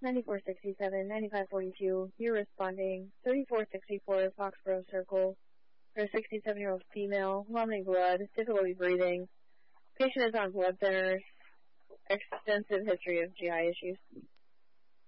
9467, 9542. You're responding. 3464 Foxborough Circle. For a 67-year-old female, vomiting blood, difficulty breathing. Patient is on blood thinners. Extensive history of GI issues.